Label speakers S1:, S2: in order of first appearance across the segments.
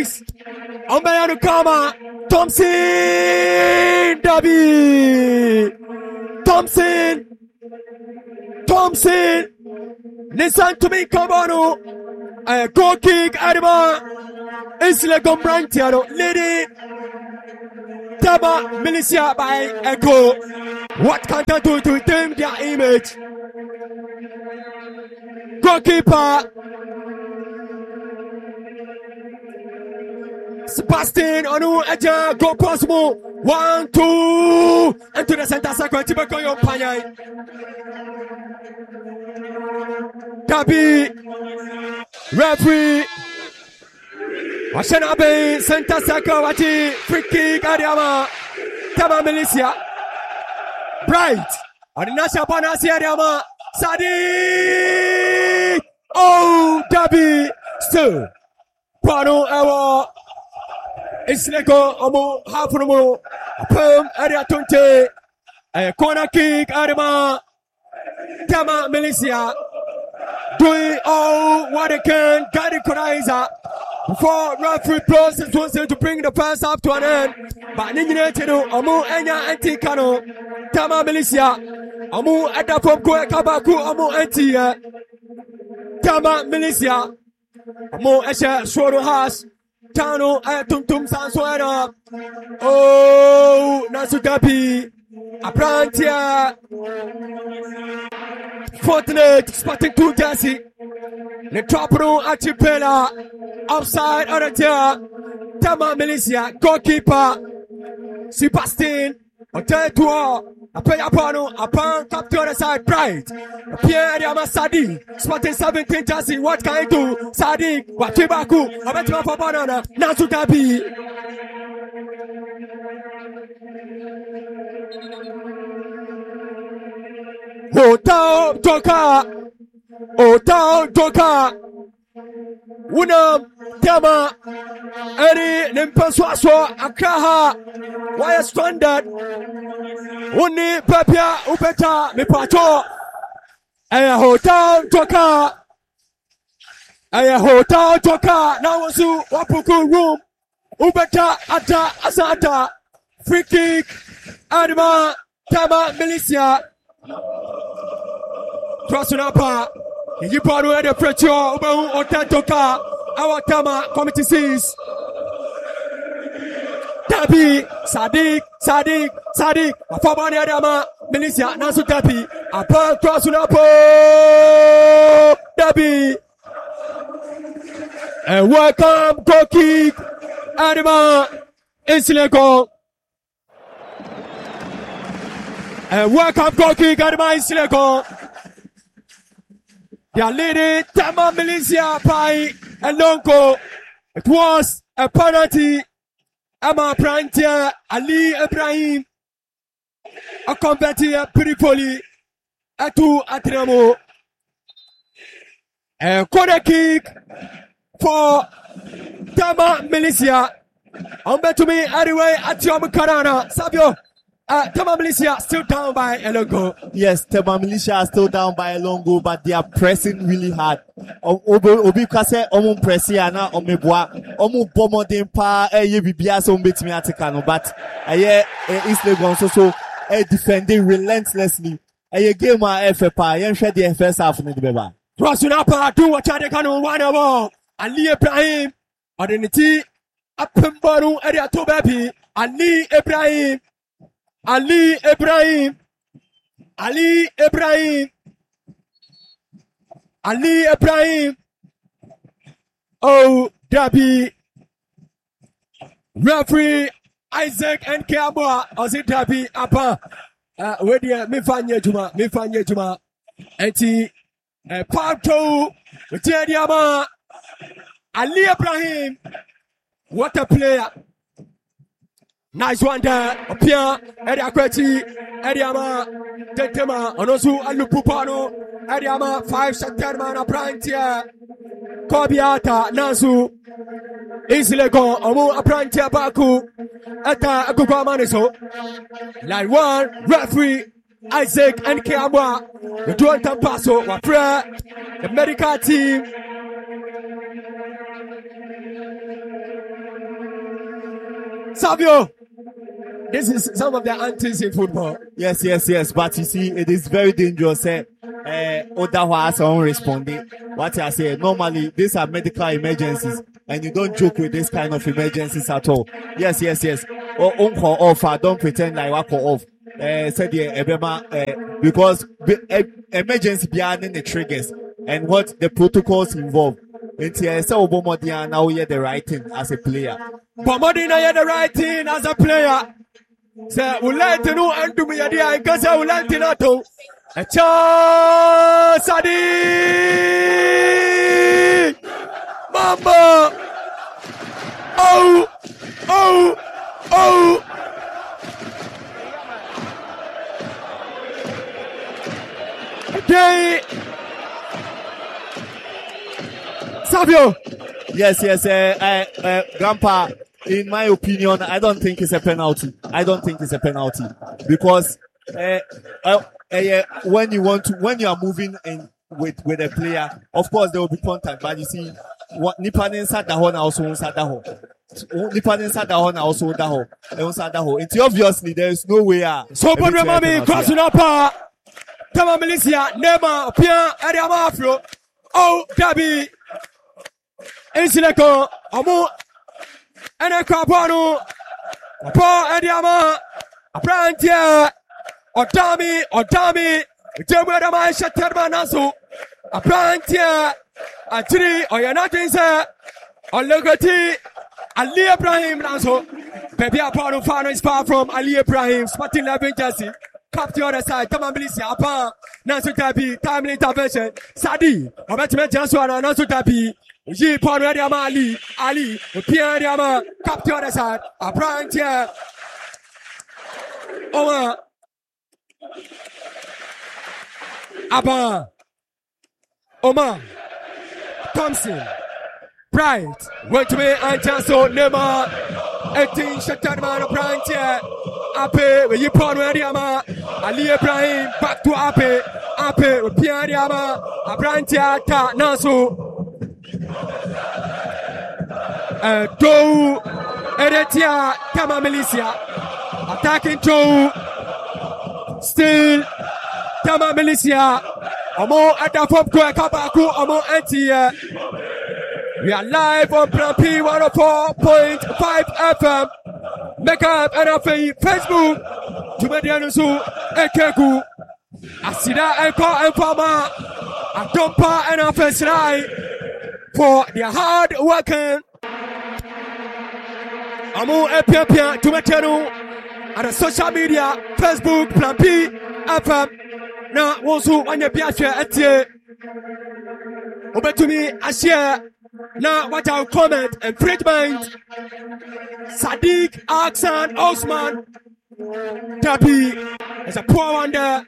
S1: Kings. Ombayanu Kama. Thompson. Dabi. Thompson. Nissan to me Kabano. Goal kick. Adama. Isle Gombrantiano. Lady. Tama Militia by Echo. What can I do to redeem their image? Goalkeeper Sebastian Onu Eja go possible 1, 2 and to the center circle Tibako Yompanyai Dabi referee Washanabe center circle Wati free kick Adiama Tama Militia Bright Adinasha Panasi Adiama Sadi Oh Dabi still Pano Ewa Isleko Omo Hafunomo Perm Area 20 a corner kick Adama Tama Militia doing all what they can guide the equalizer before referee process was to bring the first half to an end but Ninja Omo Enya Anti Kano Tama Militia Omo Adapom Ko Kabaku Omo Anti Tama Militia Omo Esha Shoro Has Tano Tum Sansoena Oh Nasugapi Aprantia Fortunate Spotting 2 Jesse Le Tropro Archipela Offside Aratia Tama Militia Goalkeeper Sebastian Otetua Apayapano Apan Captain the side Bright Pierre Yama Sadi Spotting 17 Jesse what can I do Sadi Watibaku Abetima for banana Nasugabi Otao Toka Unam Tama Eri Nimpaswaso Akaha Wire Standard Uni Pepia Upeta Mipato Aya Hotel Toka Nawasu Wapuku Room Upeta Ata Asata Free kick Adama Tama Militia Trasunapa Yiparu and the Precho Ubahu Otatoka our Tama Committee sees Tabi Sadiq Fabani Adama Militia Nasu Tabi Apa Trasunapo Tabi and welcome goal kick Adama Insileko and welcome goal kick Adama Insileko. They are leading Tama Militia by a Lonko. It was a penalty. Ama Prantia Ali Ibrahim. A combatant Piripoli. Atu Atramo. A corner kick for Tama Militia. On bet to me anyway at Yom Karana. Sabio. Tama Militia still down by Elongo.
S2: Yes, Tama Militia are still down by Elongo, but they are pressing really hard. Obi kase omo pressing ana omeboa omo bomo dempa ye bibia so mbetimi atikano but East Legon so defending relentlessly. Game FFA yen hwe the first half ni de beba.
S1: Rasunapa do what they can on one of Ali Ibrahim Identity Apembaru area to baby Ali Ibrahim Oh Dabi referee Isaac and Kiabwa Ozi Dabi Apa where the Mifanye Juma Enti Pato Tiadiama Ali Ibrahim what a player. Nice one there. Opia, Ediakweti, Ediama, Tetema, Onosu, Alupupano, Ediama, 5 September, Aprantia, Kobiata, Nasu, Islego, Omu, Aprantia, Baku, Eta, Akugwamaniso, Line 1, referee, Isaac and Kiamwa, the Duanta Paso, Wapra, the medical team. Savio, this is some of the antics in football.
S2: Yes. But you see, it is very dangerous. Odawa has on responding. What I say, normally these are medical emergencies, and you don't joke with this kind of emergencies at all. Yes. Or on call off. Don't pretend like what call off. Said because emergency behind the triggers and what the protocols involved. It's now you're the right thing as a player.
S1: Bomodina, you're the right thing as a player. Say, we like to know and do me idea because I would like to know. A chance, Sadi! Mamba! Oh! Okay! Savio!
S2: Yes, Grandpa, in my opinion, I don't think it's a penalty. Because when you are moving in with a player, of course there will be contact, but you see what Nipanen sat the horn also Sadaho. Nipanen sat the horn also Daho. It's obviously there is no way.
S1: So but remember crossing up Tama Milicia, Nema, Pia, Ariama Afro. Oh, Gabi. Insileko, Amu, Enekapano, Paul Adiama, Aprantia, Otami, Jewedama Shatermanaso, Aprantia, Atri, Oyanatinsa, Ologati, Ali Ibrahim Naso, Baby Apano Fano is far from Ali Ibrahim, Spotting Levin Jesse, Cap the other side, Tamabilisia, Apa, Nasu Tabi, timely intervention, Sadi, Ometime Janswana, Nasu Tabi. Ji Paul Adiama Ali, Pierre Adiama, Cap the other side, Aprantia, Oma. Abba, Omar, Thompson, Bright, went to me and Janso, Nema, 18 Shatterman, Brantia, Ape, with you Paul Adiama, Ali Ibrahim, back to Ape, with Pierre Adiama, Brantia, Ta, Naso, Tou, Eretia, Tama Milicia, attacking Tou, still. Tama Milicia, Omo at the Pop Kabaku, Omo Antia. We are live on Plan P 104.5 FM. Make up NFA Facebook. Tumedianusu, Ekeku. Asida Eko Enfama. Atompa NFA Srai. For their hard working. Omo Epia Tumetianu. At the social media, Facebook, Plan P FM. Now, also, when you be a share at you, over to me, a share. Now, what I'll comment and treatment. Sadiq, Aksan, Osman, Dabi, is a poor wonder.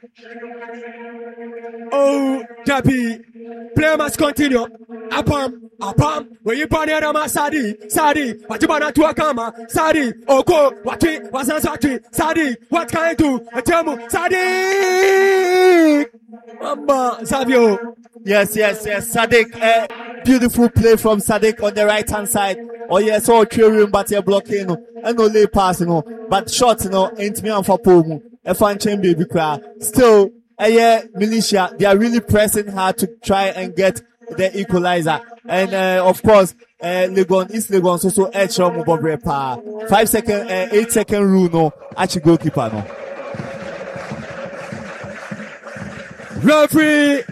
S1: Oh, Dabi, play must continue. Apam, where you burn your Sadi, what you want to Akama, Sadi, Oko, what was Sadi, what can I do? A tell Sadi, Mamba, Savio.
S2: Yes, Sadiq, beautiful play from Sadiq on the right hand side. Oh yes, all curious, but you're blocking, and no lay pass, but short, ain't me on for Pomu, a fan chamber, still, Militia, they are really pressing hard to try and get the equalizer. And, of course, East Legon also edge on Mubobre pa. 8 second rule, actually goalkeeper,
S1: Referee,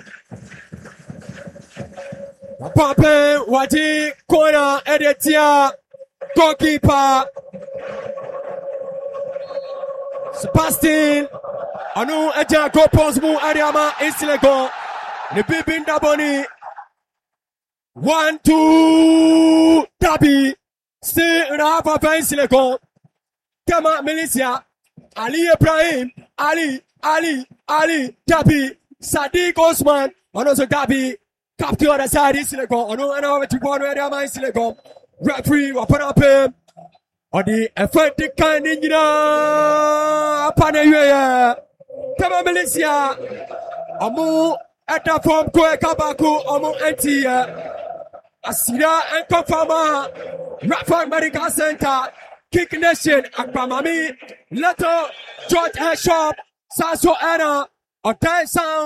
S1: Papa, Wati, corner, Editia, goalkeeper, Sebastian, Anu, Eja, go possible, Ariama, East Legon, the Bibin Daboni. 1-2, Dabi, still in half of Silicon, Tama Milicia, Ali Ibrahim, Ali, Dabi, Sadiq Osman, and also Dabi, cap to the other side, Silicon, and over to one where they are Silicon, referee, open up him, or the effective kind in Panaya, Tama Milicia, Amu, at the form, Koe Kabaku, Amu Antia. Asida and Confama, Rafa Medical Center, Kick Nation, Akpamami, Leto, George Ashop, Sasso Anna, Otai Sound.